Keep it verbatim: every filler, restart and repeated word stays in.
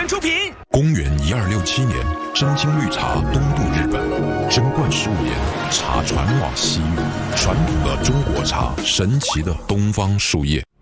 源出品。 公元一二六七年，真金绿茶东渡日本，贞观十五年，茶传往西域，传统的中国茶，神奇的东方树叶。